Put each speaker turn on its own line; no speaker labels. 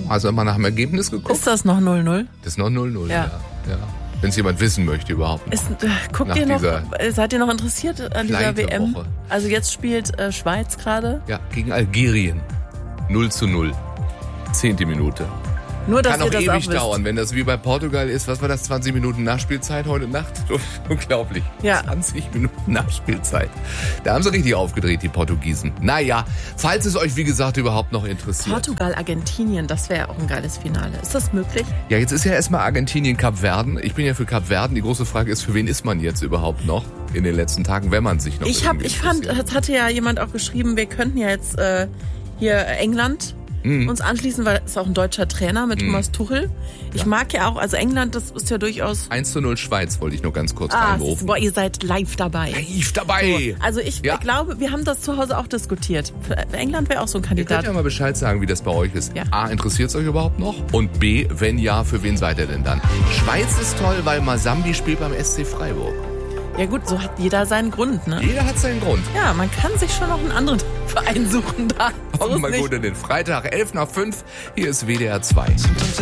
Also mal nach dem Ergebnis geguckt.
Ist das noch 0-0?
Das ist noch 0-0,
Ja.
ja. Wenn es jemand wissen möchte überhaupt noch.
Seid ihr noch interessiert an dieser WM?
Woche.
Also jetzt spielt Schweiz gerade.
Ja, gegen Algerien. 0-0. 10. Minute.
Nur, dass
Kann
ihr
auch
das auch
ewig
wisst.
dauern, wenn das wie bei Portugal ist. Was war das? 20 Minuten Nachspielzeit heute Nacht? Unglaublich.
Ja.
20 Minuten Nachspielzeit. Da haben sie richtig aufgedreht, die Portugiesen. Naja, falls es euch, wie gesagt, überhaupt noch interessiert.
Portugal, Argentinien, das wäre ja auch ein geiles Finale. Ist das möglich?
Ja, jetzt ist ja erstmal Argentinien, Kap Verden. Ich bin ja für Kap Verden. Die große Frage ist, für wen ist man jetzt überhaupt noch in den letzten Tagen, wenn man sich noch
Ich fand, es hatte ja jemand auch geschrieben, wir könnten ja jetzt hier England uns anschließen, weil es ist auch ein deutscher Trainer mit Thomas Tuchel. Ich mag ja auch, also England, das ist ja durchaus...
1-0 Schweiz wollte ich nur ganz kurz reinrufen.
Boah, ihr seid live dabei.
Live dabei!
So, also ich glaube, wir haben das zu Hause auch diskutiert. England wäre auch so ein
Ihr
Kandidat.
könnt ja mal Bescheid sagen, wie das bei euch ist.
Ja.
A, interessiert es euch überhaupt noch? Und B, wenn ja, für wen seid ihr denn dann? Schweiz ist toll, weil Masambi spielt beim SC Freiburg.
Ja gut, so hat jeder seinen Grund, ne?
Jeder hat seinen Grund.
Ja, man kann sich schon noch einen anderen Verein suchen da. So
Kommt
ist
mal
nicht.
gut in den Freitag, 11 nach 5. Hier ist WDR 2.